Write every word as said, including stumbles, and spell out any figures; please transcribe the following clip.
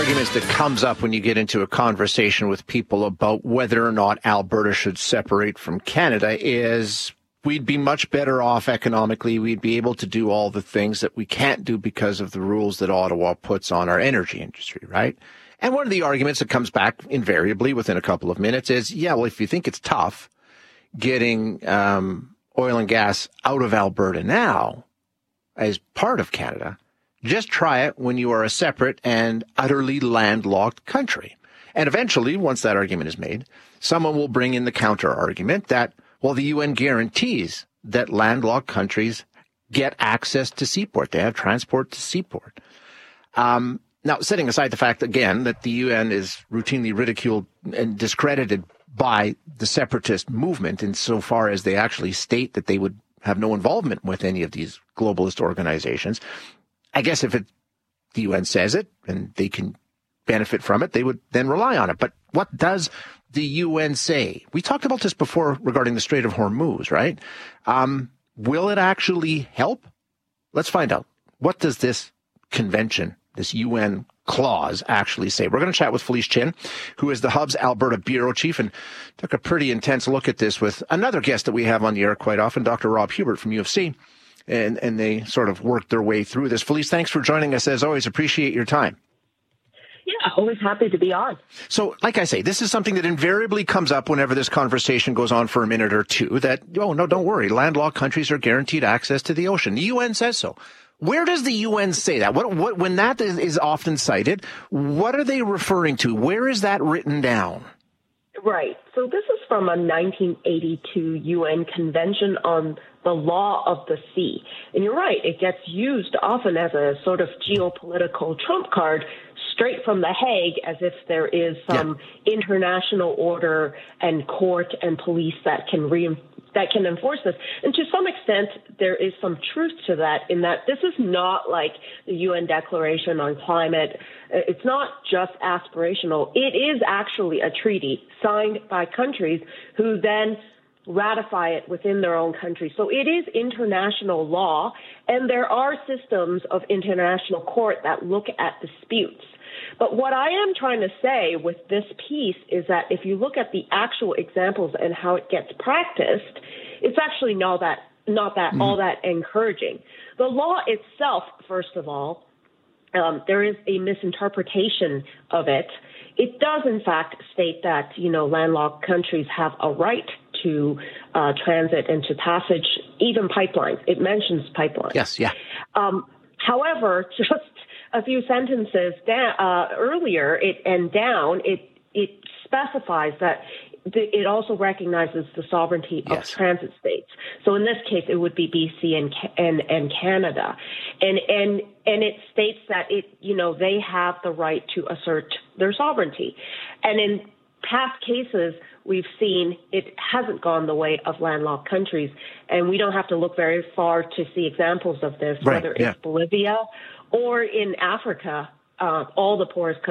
arguments that comes up when you get into a conversation with people about whether or not Alberta should separate from Canada is we'd be much better off economically. We'd be able to do all the things that we can't do because of the rules that Ottawa puts on our energy industry, right? And one of the arguments that comes back invariably within a couple of minutes is, yeah, well, if you think it's tough getting um, oil and gas out of Alberta now as part of Canada, just try it when you are a separate and utterly landlocked country. And eventually, once that argument is made, someone will bring in the counter argument that, well, the U N guarantees that landlocked countries get access to seaport. They have transport to seaport. Um, now, setting aside the fact, again, that the U N is routinely ridiculed and discredited by the separatist movement insofar as they actually state that they would have no involvement with any of these globalist organizations. I guess if it, the U N says it and they can benefit from it, they would then rely on it. But what does the U N say? We talked about this before regarding the Strait of Hormuz, right? Um, will it actually help? Let's find out. What does this convention, this U N clause actually say? We're going to chat with Felice Chin, who is the Hub's Alberta Bureau Chief, and took a pretty intense look at this with another guest that we have on the air quite often, Doctor Rob Hubert from U of C. And, and they sort of worked their way through this. Felice, thanks for joining us as always. Appreciate your time. Yeah, always happy to be on. So, like I say, this is something that invariably comes up whenever this conversation goes on for a minute or two, that, oh, no, don't worry, landlocked countries are guaranteed access to the ocean. The U N says so. Where does the U N say that? What, what, when that is, is often cited, what are they referring to? Where is that written down? Right. So this is from a nineteen eighty-two U N Convention on the Law of the Sea. And you're right, it gets used often as a sort of geopolitical trump card straight from The Hague, as if there is some yeah. international order and court and police that can re- that can enforce this. And to some extent, there is some truth to that, in that this is not like the U N Declaration on Climate. It's not just aspirational. It is actually a treaty signed by countries who then ratify it within their own country. So it is international law, and there are systems of international court that look at disputes. But what I am trying to say with this piece is that if you look at the actual examples and how it gets practiced, it's actually not that not that mm-hmm. all that encouraging. The law itself, first of all, um, there is a misinterpretation of it. It does, in fact, state that, you know, landlocked countries have a right to uh, transit and to passage, even pipelines. It mentions pipelines. Yes, yeah. Um, however, just a few sentences down, uh, earlier it, and down, it it specifies that th- it also recognizes the sovereignty yes. of transit states. So in this case, it would be B C and and, and Canada, and and and it states that it you know they have the right to assert their sovereignty, and in past cases we've seen it hasn't gone the way of landlocked countries, and we don't have to look very far to see examples of this, right, whether yeah. it's Bolivia or in Africa, uh, all the poorest countries